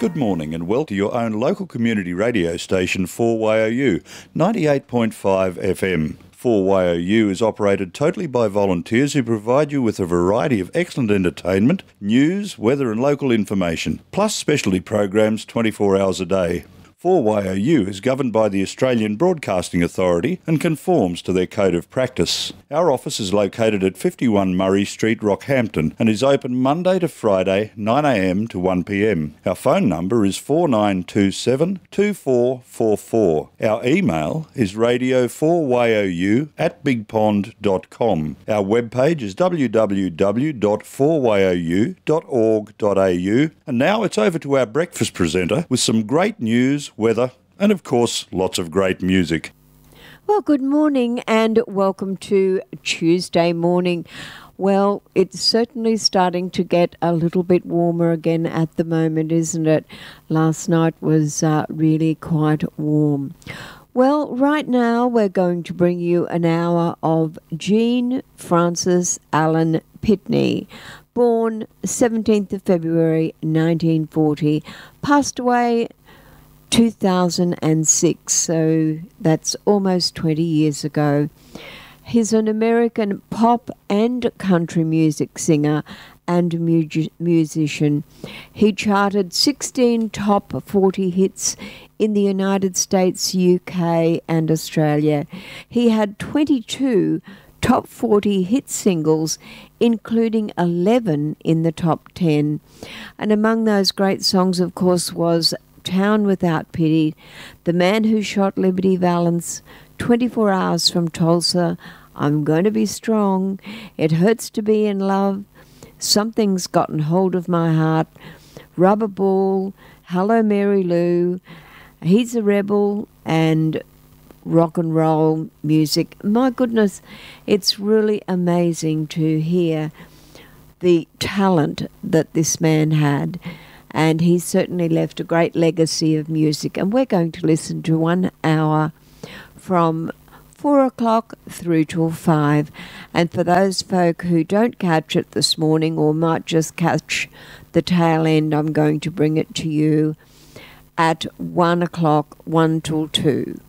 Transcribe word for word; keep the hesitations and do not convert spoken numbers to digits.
Good morning and welcome to your own local community radio station four Y O U, ninety-eight point five F M. four Y O U is operated totally by volunteers who provide you with a variety of excellent entertainment, news, weather and local information, plus specialty programs twenty-four hours a day. four Y O U is governed by the Australian Broadcasting Authority and conforms to their code of practice. Our office is located at fifty-one Murray Street, Rockhampton, and is open Monday to Friday, nine a m to one p m. Our phone number is four nine two seven, two four four four. Our email is radio four Y O U at bigpond dot com. Our webpage is w w w dot four y o u dot org dot a u. And now it's over to our breakfast presenter with some great news, weather, and of course, lots of great music. Well, good morning and welcome to Tuesday morning. Well, it's certainly starting to get a little bit warmer again at the moment, isn't it? Last night was uh, really quite warm. Well, right now we're going to bring you an hour of Jean Frances Allen Pitney, born seventeenth of February nineteen forty, passed away two thousand six, so that's almost twenty years ago. He's an American pop and country music singer and mu- musician. He charted sixteen top forty hits in the United States, U K and Australia. He had twenty-two top forty hit singles, including eleven in the top ten. And among those great songs, of course, was Town Without Pity, The Man Who Shot Liberty Valance, twenty-four hours from Tulsa, I'm Going to Be Strong, It Hurts to Be in Love, Something's Gotten Hold of My Heart, Rubber Ball, Hello Mary Lou, He's a Rebel, and rock and roll music. My goodness, it's really amazing to hear the talent that this man had. And he certainly left a great legacy of music. And we're going to listen to one hour from four o'clock through till five. And for those folk who don't catch it this morning or might just catch the tail end, I'm going to bring it to you at one o'clock, one till two.